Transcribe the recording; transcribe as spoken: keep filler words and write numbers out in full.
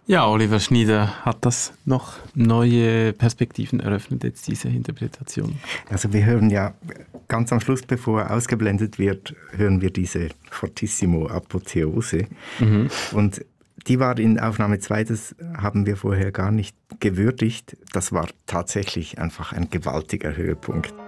Ja, Oliver Schnieder, hat das noch neue Perspektiven eröffnet, jetzt diese Interpretation? Also wir hören ja ganz am Schluss, bevor er ausgeblendet wird, hören wir diese Fortissimo Apotheose. Mhm. Und die war in Aufnahme zwei, das haben wir vorher gar nicht gewürdigt. Das war tatsächlich einfach ein gewaltiger Höhepunkt.